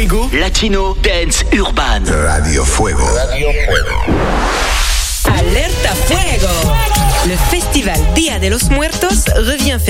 Fuego, Latino, Dance, Urban. Radio Fuego. Alerta Fuego. Le festival Día de los Muertos revient